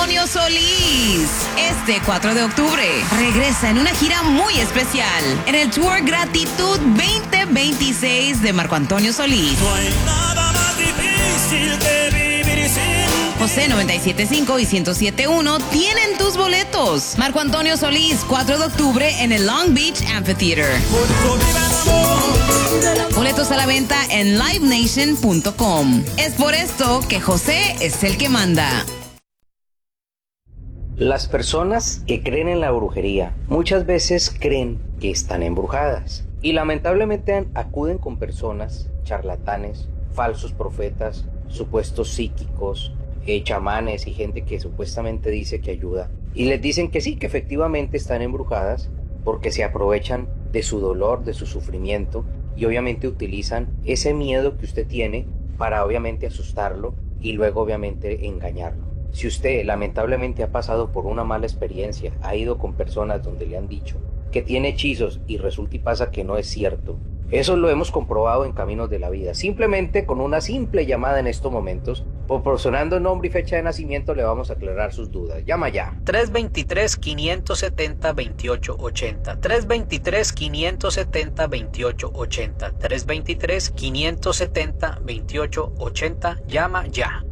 Antonio Solís. Este 4 de octubre regresa en una gira muy especial en el Tour Gratitud 2026 de Marco Antonio Solís. No hay nada más difícil que vivir sin José 97.5 y 107.1 tienen tus boletos. Marco Antonio Solís, 4 de octubre en el Long Beach Amphitheater. Boletos a la venta en livenation.com. Es por esto que José es el que manda. Las personas que creen en la brujería muchas veces creen que están embrujadas y lamentablemente acuden con personas, charlatanes, falsos profetas, supuestos psíquicos, chamanes y gente que supuestamente dice que ayuda y les dicen que sí, que efectivamente están embrujadas porque se aprovechan de su dolor, de su sufrimiento y obviamente utilizan ese miedo que usted tiene para obviamente asustarlo y luego obviamente engañarlo. Si usted lamentablemente ha pasado por una mala experiencia, ha ido con personas donde le han dicho que tiene hechizos y resulta y pasa que no es cierto, eso lo hemos comprobado en Caminos de la Vida. Simplemente con una simple llamada en estos momentos, proporcionando nombre y fecha de nacimiento, le vamos a aclarar sus dudas. Llama ya. 323-570-2880. 323-570-2880. 323-570-2880. Llama ya.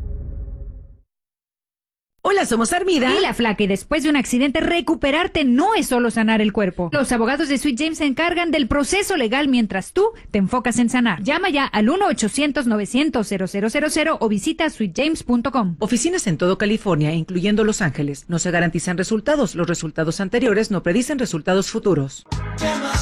Hola, somos Armida y La Flaca, y después de un accidente, recuperarte no es solo sanar el cuerpo. Los abogados de Sweet James se encargan del proceso legal mientras tú te enfocas en sanar. Llama ya al 1-800-900-0000 o visita sweetjames.com. Oficinas en todo California, incluyendo Los Ángeles. No se garantizan resultados. Los resultados anteriores no predicen resultados futuros.